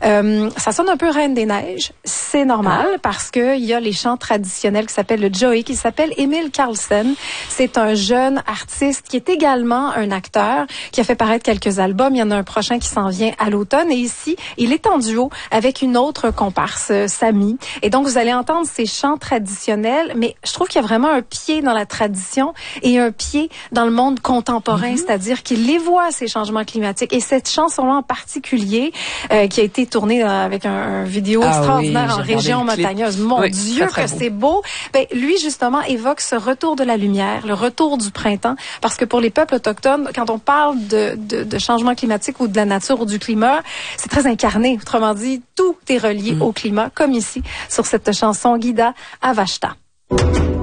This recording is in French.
Ça sonne un peu Reine des Neiges. C'est normal parce que il y a les chants traditionnels qui s'appellent le Joey, qui s'appelle Emil Carlsen. C'est un jeune artiste qui est également un acteur, qui a fait paraître quelques albums. Il y en a un prochain qui s'en vient à l'automne. Et ici, il est en duo avec une autre comparse, Samy. Et donc, vous allez entendre ces chants traditionnels, mais je trouve qu'il y a vraiment un pied dans la tradition et un pied dans le monde contemporain, c'est-à-dire qu'il les voit, ces changements climatiques. Et cette chanson-là en particulier, qui a été tournée avec un vidéo extraordinaire en région montagneuse. Mon Dieu, très c'est beau. Ben, lui, justement, évoque ce retour de la lumière, le retour du printemps, parce que pour les peuples autochtones, quand on parle de changement climatique ou de la nature ou du climat, c'est très incarné. Autrement dit, tout est relié au climat, comme ici, sur cette chanson Gida Avashta.